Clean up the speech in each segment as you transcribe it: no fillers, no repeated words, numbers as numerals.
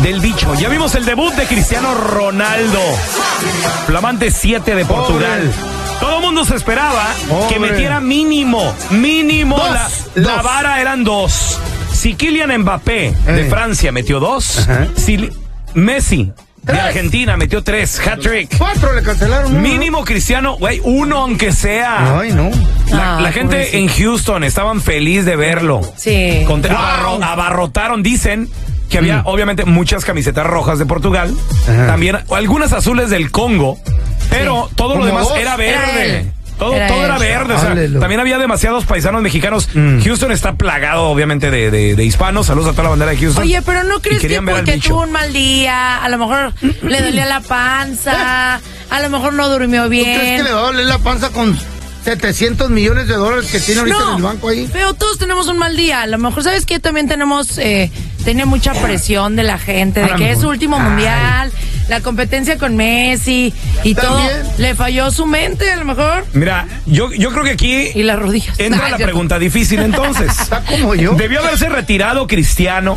del bicho. Ya vimos el debut de Cristiano Ronaldo, flamante 7 de Portugal. Todo el mundo se esperaba que metiera mínimo la vara eran 2. Si Kylian Mbappé de Francia metió 2, si Messi de Argentina metió 3, hat-trick. 4 le cancelaron uno. Mínimo Cristiano, güey, 1 aunque sea. Ay, no. La gente en Houston estaban feliz de verlo. Sí. Abarrotaron, dicen que había obviamente muchas camisetas rojas de Portugal, también algunas azules del Congo, pero todo lo demás era verde. Todo era verde, o sea, también había demasiados paisanos mexicanos. Houston está plagado, obviamente, de hispanos. Saludos a toda la bandera de Houston. Oye, pero ¿no crees que porque tuvo un mal día, a lo mejor le dolía la panza, a lo mejor no durmió bien? ¿Tú crees que le va a doler la panza con $700 millones que tiene ahorita en el banco ahí? Pero todos tenemos un mal día. A lo mejor, ¿sabes qué? También tenía mucha presión de la gente, de que es su último mundial, la competencia con Messi y ¿también? Todo. Le falló su mente, a lo mejor. Mira, yo creo que aquí y las rodillas. Entra la pregunta difícil, entonces. Está como yo. Debió haberse retirado Cristiano.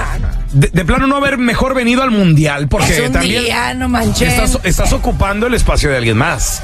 De plano no haber mejor venido al mundial, porque es un también día, no manches. Estás ocupando el espacio de alguien más.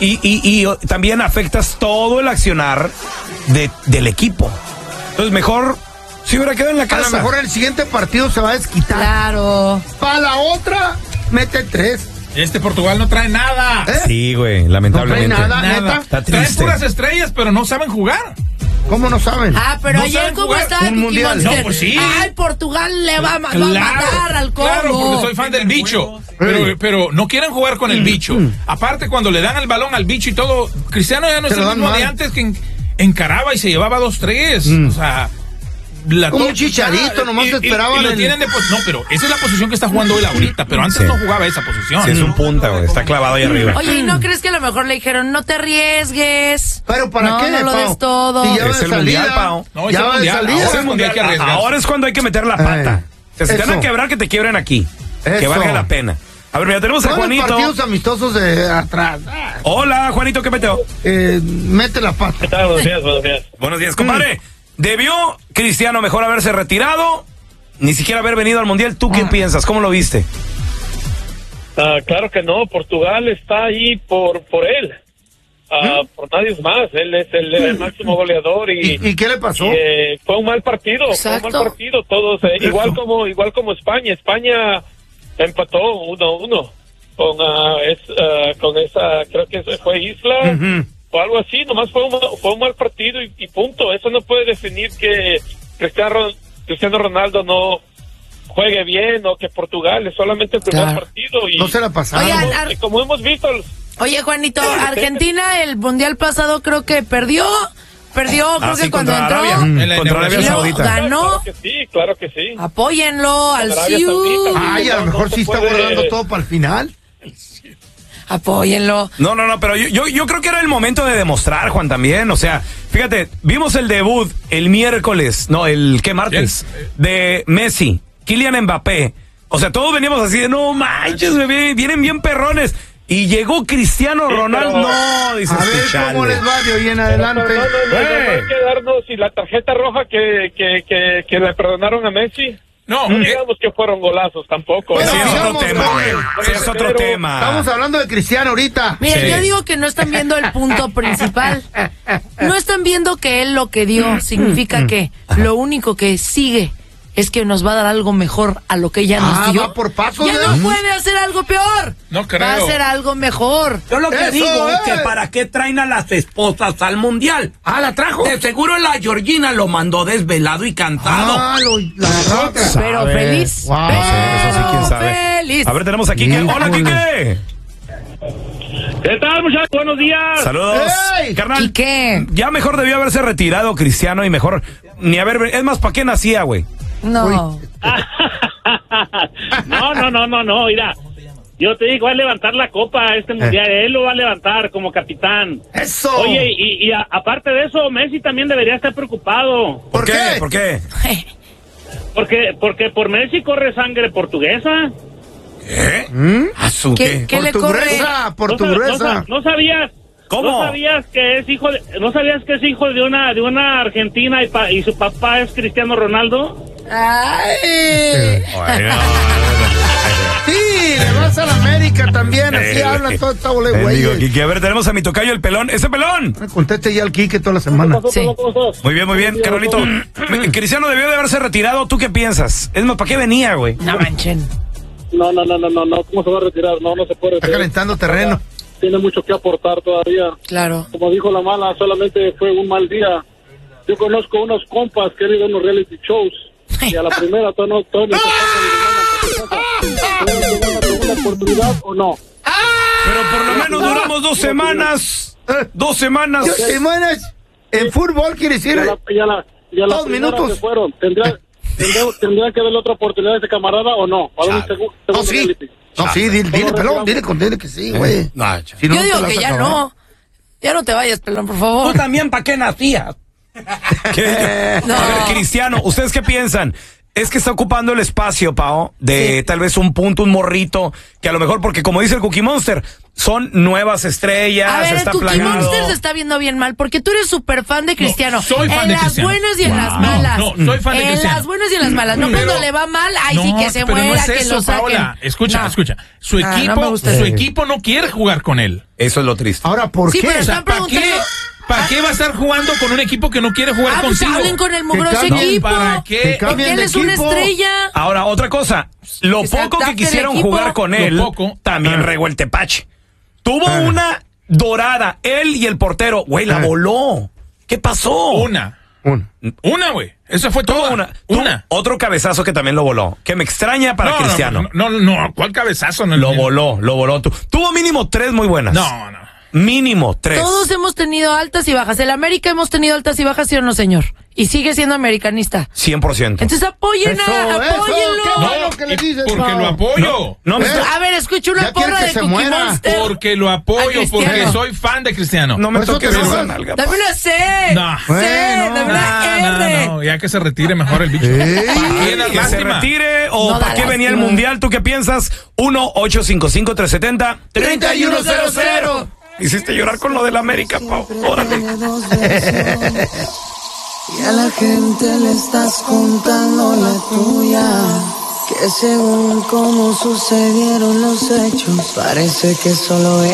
Y también afectas todo el accionar del equipo. Entonces mejor si hubiera quedado en la casa. A lo mejor el siguiente partido se va a desquitar. Claro. Para la otra, mete 3. Portugal no trae nada. Sí, güey, lamentablemente. No trae nada, neta. Está triste. Trae puras estrellas, pero no saben jugar. ¿Cómo no saben? Pero no ayer cómo estaba un mundial. No, pues sí. Ay, Portugal le va a matar al Congo. Claro, porque soy fan del bicho. Pero no quieren jugar con el bicho. Aparte, cuando le dan el balón al bicho y todo, Cristiano ya no es el mismo de antes, que encaraba y se llevaba 2-3. O sea, como un Chicharito, nomás te esperaban. No, pero esa es la posición que está jugando él ahorita, pero antes no jugaba esa posición. Sí, es un punta, güey, está clavado ahí arriba. Oye, ¿y no crees que a lo mejor le dijeron, no te arriesgues? ¿Pero para qué, No lo des todo. Si es el mundial, Pau. No, es el mundial. Ahora es el mundial que arriesgar. Ahora es cuando hay que meter la pata. Si te van a quebrar, que te quiebren aquí. Que valga la pena. A ver, mira, tenemos a Juanito. Partidos amistosos de atrás. Hola, Juanito, ¿qué metió? Mete la pata. ¿Qué tal? Buenos días. Buenos días, compadre. ¿Debió Cristiano mejor haberse retirado? Ni siquiera haber venido al Mundial. ¿Tú qué piensas? ¿Cómo lo viste? Claro que no. Portugal está ahí por él. Por nadie más. Él es el máximo goleador. ¿Y qué le pasó? Fue un mal partido. Exacto. Fue un mal partido. Todos, igual como España. España empató 1-1 con esa, creo que fue Isla. O algo así, nomás fue un mal partido y punto. Eso no puede definir que Cristiano Ronaldo no juegue bien o que Portugal es solamente el primer partido. Y no se la pasaron. Como hemos visto. Oye, Juanito, Argentina el mundial pasado creo que perdió, creo que cuando entró contra Arabia Saudita. Ganó. Claro que sí. Apóyenlo al CIU. Ay, a lo mejor sí está guardando todo para el final. Apóyenlo. No, pero yo creo que era el momento de demostrar, Juan, también. O sea, fíjate, vimos el debut el miércoles, martes, de Messi, Kylian Mbappé. O sea, todos veníamos así de, no manches, vienen bien perrones. Y llegó Cristiano Ronaldo. No, dices, a ver cómo les va de hoy en adelante. No hay que darnos y la tarjeta roja que le perdonaron a Messi. No digamos que fueron golazos tampoco. Bueno, es otro tema, güey. Es otro tema. Estamos hablando de Cristiano ahorita. Mira, yo digo que no están viendo el punto principal. No están viendo que él lo que dio significa que lo único que sigue es que nos va a dar algo mejor a lo que ya nos dio. Va por pasos, ya no puede hacer algo peor. No creo. Va a hacer algo mejor. Yo lo que digo es que para qué traen a las esposas al mundial. ¿La trajo? De seguro la Georgina lo mandó desvelado y cansado. Pero feliz. Wow. No sé, eso sí, quién sabe. Feliz. A ver, tenemos a Quique. Hola, Quique. ¿Qué tal, muchachos? Buenos días. Saludos. ¡Hey! Carnal, Quique. ya mejor debió haberse retirado Cristiano y mejor ni haber... Es más, ¿para qué nacía, güey? No. No, mira. Yo te digo, va a levantar la copa a este mundial. Él lo va a levantar como capitán. ¡Eso! Oye, y aparte de eso, Messi también debería estar preocupado. ¿Por qué? ¿Por qué? Porque por Messi corre sangre portuguesa. ¿Qué? ¿Qué le corre? Portuguesa. ¿No sabías? ¿Cómo? ¿No sabías que es hijo de una argentina y su papá es Cristiano Ronaldo? Ay. Sí, le vas a la América también, así habla todo esta bola de güey. A ver, tenemos a mi tocayo el pelón. ¡Ese pelón! Conteste ya al Quique toda la semana. Sí. Muy bien, Carolito. Cristiano debió de haberse retirado. ¿Tú qué piensas? Es más, ¿para qué venía, güey? No manchen. No, ¿cómo se va a retirar? No se puede retirar. Está calentando terreno. Tiene mucho que aportar todavía. Claro. Como dijo la mala, solamente fue un mal día. Yo conozco unos compas que han ido a unos reality shows y a la primera todos una oportunidad o no. Pero por lo menos duramos 2 semanas. 2 semanas. 2 semanas en fútbol quiere decir. Ya la 2 minutos. Se fueron. ¿Tendría que darle otra oportunidad a ese camarada o no? Para un segundo reality. No, sí, dile, pelón, dile que sí, güey. Si no, Yo digo te la que vas a ya acabar. no. Ya no te vayas, pelón, por favor. ¿Tú también para qué nacías? No. A ver, Cristiano, ¿ustedes qué piensan? Es que está ocupando el espacio, Pao, de tal vez un punto, un morrito, que a lo mejor, porque como dice el Cookie Monster, son nuevas estrellas, A ver, el está Cookie plagado. Monster se está viendo bien mal, porque tú eres súper fan de Cristiano. No, soy fan de Cristiano. En las buenas y en las malas. No, soy fan de Cristiano. En las buenas y en las malas. No, Pero- cuando le va mal, ay, sí, que se pero muera, no es que eso, lo saquen. Paola. Escucha. Su Ah, equipo, no me gusta eso. equipo no quiere jugar con él. Eso es lo triste. Ahora, ¿por Sí, qué? pero O sea, están ¿para qué? preguntando. ¿Para qué va a estar jugando con un equipo que no quiere jugar Pues contigo? hablen con el mugroso cambien, equipo. ¿Para qué? Que Porque cambien él de es una equipo. estrella. Ahora, otra cosa, lo Que se poco que adapte el quisieron equipo. jugar con Lo él, poco. también regó el tepache. Tuvo una dorada, él y el portero, güey, la voló. ¿Qué pasó? Una, güey. Eso fue todo. Una. Otro cabezazo que también lo voló, que me extraña para Cristiano. No, ¿cuál cabezazo? No, Lo voló. Tuvo mínimo 3 muy buenas. No. Mínimo 3. Todos hemos tenido altas y bajas. El América hemos tenido altas y bajas, ¿sí o no, señor? Y sigue siendo americanista. 100%. Entonces apóyenlo. qué bueno que le dices, porque Pao. lo apoyo. No me A ver, escucha una Ya quiere porra que de se Cookie muera. Monster. Porque lo apoyo, A Cristiano. porque soy fan de Cristiano. No me Por eso toques te esa enojas. nalga. Dame una C. No. C, dame una R. No, ya que se retire mejor el bicho. ¿Para qué la Que se lástima? retire o No para da qué venía el lástima. mundial. ¿Tú qué piensas? 1-855-370-3100. Hiciste llorar con lo del América, Pau. Órale. Y a la gente le estás contando la tuya, que según cómo sucedieron los hechos, parece que solo